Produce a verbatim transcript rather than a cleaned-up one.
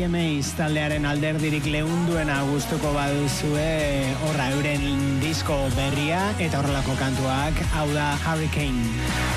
M A taldearen alderdirik leunduena gustuko baduzue, horra euren disko berria eta horrelako kantuak, hau da Hurricane.